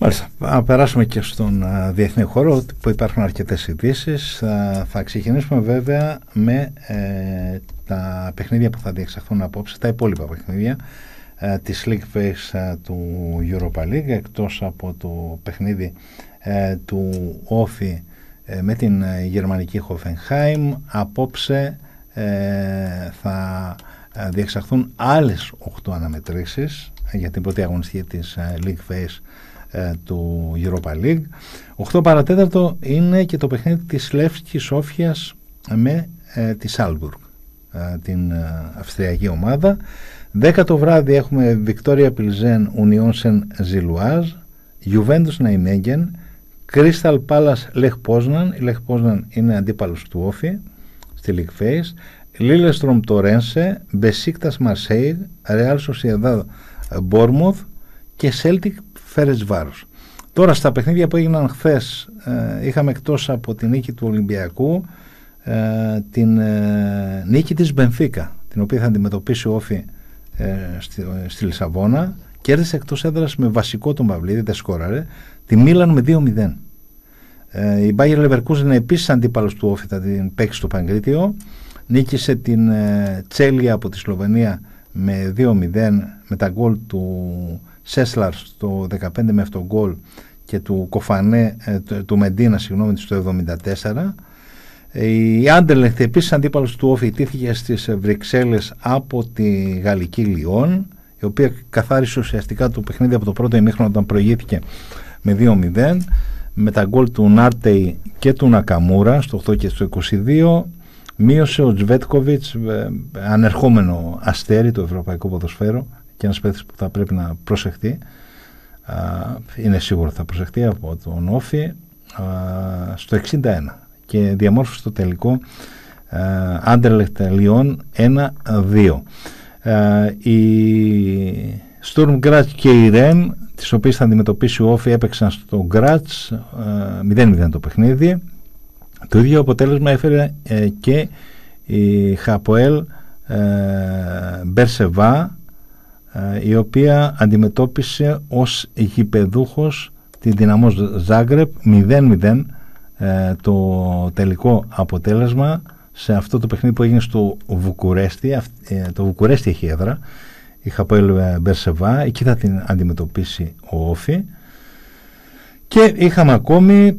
Μάλιστα. Να περάσουμε και στον διεθνή χώρο που υπάρχουν αρκετές ειδήσεις. Θα ξεκινήσουμε βέβαια με τα παιχνίδια που θα διεξαχθούν απόψε, τα υπόλοιπα παιχνίδια της League Phase του Europa League, εκτός από το παιχνίδι του Όφη με την γερμανική Hoffenheim. Απόψε θα διεξαχθούν άλλες 8 αναμετρήσεις για την πρώτη αγωνιστική της League Phase του Europa League. 8 παρατέταρτο είναι και το παιχνίδι της Λεύσκης Σόφιας με τη Σάλμπουργκ, την αυστριακή ομάδα. 10 το βράδυ έχουμε Βικτόρια Πιλζέν Union Saint-Gilloise, Juventus Nijmegen, Crystal Palace Lech Poznan. Η Lech Poznan είναι αντίπαλος του Όφη στη League Phase. Lillestrøm Torrense, Besiktas Marseille, Real Sociedad Bournemouth και Celtic Ferencváros. Τώρα στα παιχνίδια που έγιναν χθες είχαμε εκτός από την νίκη του Ολυμπιακού την νίκη της Μπενφίκα, την οποία θα αντιμετωπίσει ο Όφη στη Λισαβόνα. Κέρδισε εκτός έδρας με βασικό τον Παυλίδη, δεν σκόραρε, τη Μίλαν με 2-0. Η Bayer Leverkusen είναι επίσης αντίπαλος του Όφη, θα την παίξει στο Παγκρίτιο. Νίκησε την Τσέλια από τη Σλοβενία με 2-0 με τα γκολ του Σέσλαρ στο 15 με αυτογκολ και του Κοφανέ, του Μεντίνα στο 74. Η Άντερλεχτ, επίσης αντίπαλος του Όφη, ιτήθηκε στις Βρυξέλλες από τη γαλλική Λιόν, η οποία καθάρισε ουσιαστικά το παιχνίδι από το πρώτο ημίχρονο όταν προηγήθηκε με 2-0 με τα γκολ του Νάρτεϊ και του Νακαμούρα στο 8 και στο 22. Μείωσε ο Τζβέτκοβιτς, ανερχόμενο αστέρι του ευρωπαϊκού ποδοσφαίρου και ένας παίκτης που θα πρέπει να προσεχτεί, είναι σίγουρο θα προσεχτεί από τον Όφη, στο 61 και διαμόρφωσε το τελικό Άντερλεχτ Λιόν 1-2. Η Στουρμ Γκράτς και η Ρεν, τις οποίες θα αντιμετωπίσει ο Όφη, έπαιξαν στο Γκράτς 0-0 το παιχνίδι. Το ίδιο αποτέλεσμα έφερε και η Χαποέλ Μπερσεβά, η οποία αντιμετώπισε ως γηπεδούχος τη Δυναμό Ζάγκρεπ 0-0 το τελικό αποτέλεσμα σε αυτό το παιχνίδι που έγινε στο Βουκουρέστι. Το Βουκουρέστι έχει έδρα η Χαποέλ Μπερσεβά, εκεί θα την αντιμετωπίσει ο Όφη. Και είχαμε ακόμη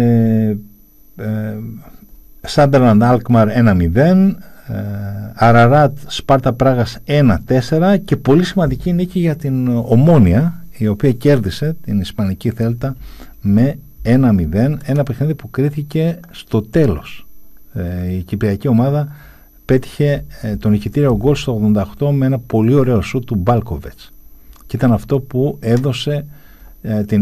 Σάντερλαντ Αλκμαρ 1-0, Αραράτ Σπάρτα Πράγας 1-4 και πολύ σημαντική νίκη για την Ομόνια, η οποία κέρδισε την Ισπανική Θέλτα με 1-0, ένα παιχνίδι που κρίθηκε στο τέλος. Η κυπριακή ομάδα πέτυχε τον νικητήριο γκολ στο 88 με ένα πολύ ωραίο σουτ του Μπάλκοβετς και ήταν αυτό που έδωσε την